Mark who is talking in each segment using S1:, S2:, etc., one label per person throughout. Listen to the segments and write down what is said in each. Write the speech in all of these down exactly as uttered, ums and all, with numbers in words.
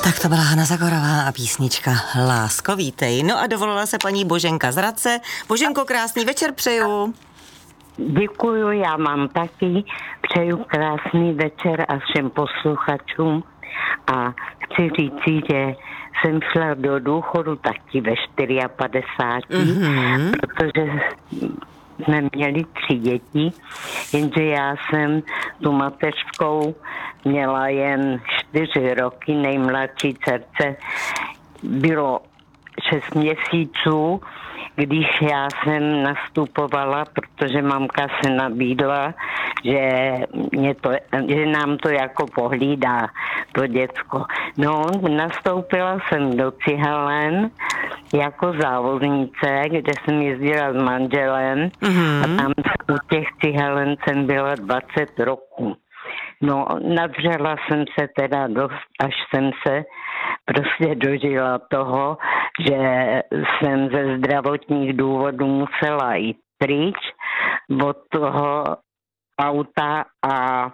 S1: Tak to byla Hana Zagorová a písnička Lásko, vítej. No a dovolila se paní Boženka z Hradce. Boženko, krásný večer přeju.
S2: Děkuju, já mám taky. Přeju krásný večer a všem posluchačům. A chci říci, že jsem šla do důchodu taky ve padesát čtyři, mm-hmm. protože jsme měli tři děti, jenže já jsem tu mateřskou měla jen čtyři roky, nejmladší dcerce bylo šest měsíců, když já jsem nastupovala, protože mamka se nabídla, že, mě to, že nám to jako pohlídá, to děcko. No, nastoupila jsem do cihelen jako závodnice, kde jsem jezdila s manželem, mm-hmm. a tam u těch cihelen jsem byla dvacet roků. No, nadřela jsem se teda dost, až jsem se prostě dožila toho, že jsem ze zdravotních důvodů musela jít pryč od toho auta a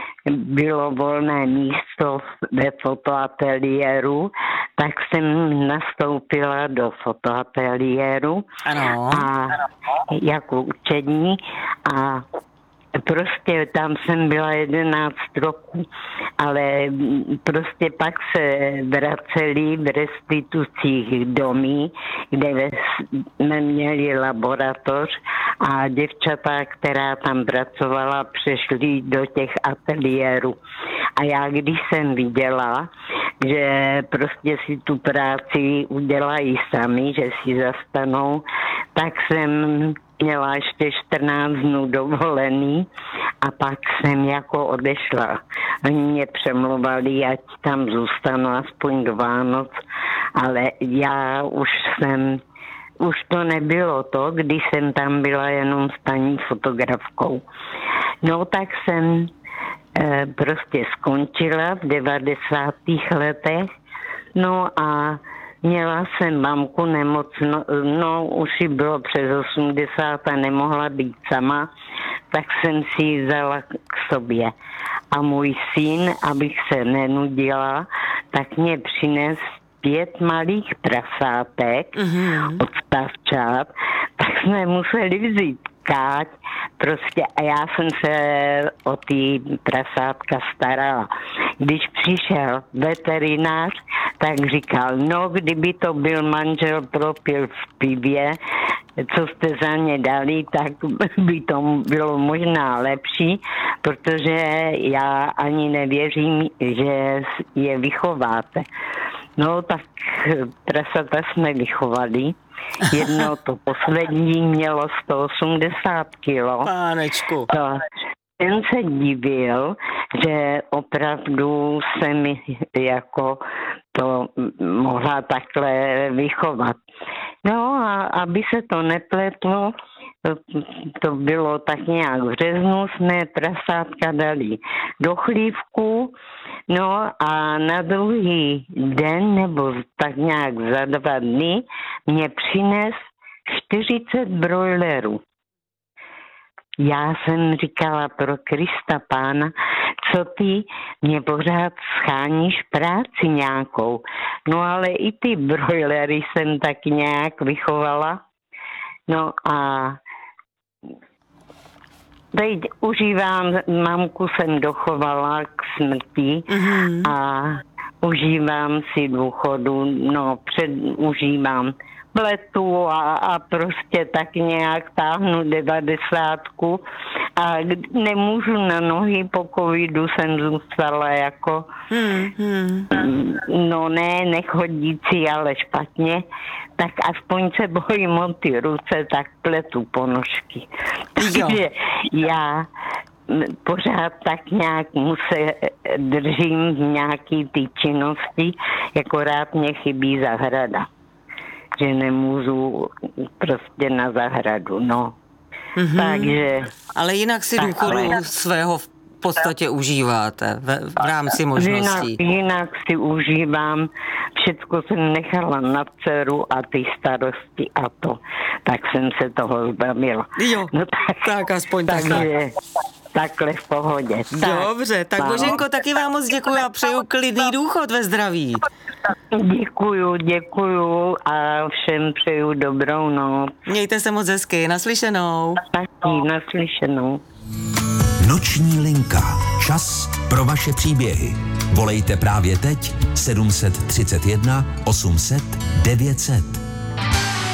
S2: bylo volné místo ve fotoateliéru, tak jsem nastoupila do fotoateliéru
S1: ano.
S2: a jako učení a prostě tam jsem byla jedenáct roků, ale prostě pak se vraceli v restitucích domů, kde jsme měli laboratoř a děvčata, která tam pracovala, přešli do těch ateliérů. A já, když jsem viděla, že prostě si tu práci udělají sami, že si zastanou, tak jsem měla ještě čtrnáct dnů dovolený a pak jsem jako odešla. Oni mě přemluvali, ať tam zůstanu aspoň do Vánoc, ale já už jsem, už to nebylo to, když jsem tam byla jenom s paní fotografkou. No tak jsem e, prostě skončila v devadesátých letech, no a měla jsem mamku nemocno, no už jí bylo přes osmdesát a nemohla být sama, tak jsem si ji vzala k sobě. A můj syn, abych se nenudila, tak mě přines pět malých prasátek mm-hmm. od stavčat, tak jsme museli vzít káť, prostě a já jsem se o ty prasátka starala. Když přišel veterinář, tak říkal, no kdyby to byl manžel propil v pivě, co jste za ně dali, tak by to bylo možná lepší, protože já ani nevěřím, že je vychováte. No tak prasata jsme vychovali. Jedno to poslední mělo sto osmdesát kilo.
S1: Pánečku.
S2: To, ten se divil, že opravdu se mi jako to mohla takhle vychovat. No a aby se to nepletlo, to, to bylo tak nějak v březnu, jsme prasátka dali do chlívku, no a na druhý den, nebo tak nějak za dva dny, mě přines čtyřicet brojlerů. Já jsem říkala pro Krista Pána, co ty mě pořád scháníš práci nějakou. No ale i ty brojlery jsem tak nějak vychovala. No a teď užívám, mamku jsem dochovala k smrti mm-hmm. a užívám si důchodu, no před, užívám pletu a, a prostě tak nějak táhnu devadesátku a nemůžu na nohy, po covidu jsem zůstala jako hmm, hmm. no ne, nechodící, ale špatně, tak aspoň se bojím o ty ruce, tak pletu ponožky. Takže já pořád tak nějak mu se držím v nějaký ty činnosti, jako rád mě chybí zahrada. Že nemůžu prostě na zahradu, no. Mm-hmm. Takže...
S1: Ale jinak si důchodu svého v podstatě užíváte v, v rámci možností.
S2: Jinak, jinak si užívám, všecko jsem nechala na dceru a ty starosti a to, tak jsem se toho zbavila.
S1: Jo, no tak, tak aspoň
S2: takže, takhle v pohodě.
S1: Dobře, tak, tak Boženko, taky vám moc děkuji a přeju klidný důchod ve zdraví.
S2: Děkuju, děkuju a všem přeju dobrou noc.
S1: Mějte se moc hezky, naslyšenou.
S2: Taky naslyšenou.
S3: Noční linka. Čas pro vaše příběhy. Volejte právě teď sedm set třicet jedna osm set devět set.